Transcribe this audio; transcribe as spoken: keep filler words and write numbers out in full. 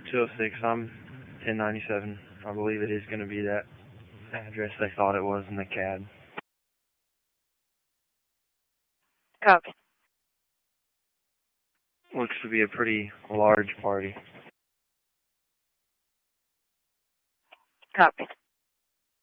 two oh six, I'm ten ninety-seven. I believe it is going to be that address they thought it was in the C A D. Copy. Looks to be a pretty large party. Copy.